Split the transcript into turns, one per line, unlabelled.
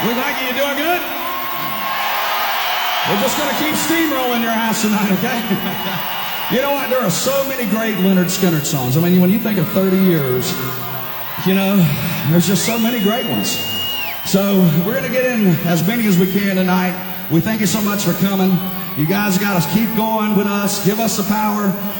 We thank you. You doing good? We're just going to keep steamrolling your house tonight, okay? You know what? There are so many great Lynyrd Skynyrd songs. I mean, when you think of 30 years, you know, there's just so many great ones. So we're going to get in as many as we can tonight. We thank you so much for coming. You guys got to keep going with us. Give us the power.